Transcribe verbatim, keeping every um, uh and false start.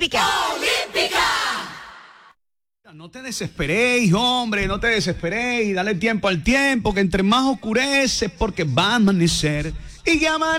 Olímpica. Olímpica. No te desesperéis, hombre, no te desesperéis. Dale tiempo al tiempo, que entre más oscurece es porque va a amanecer. Y que amanece.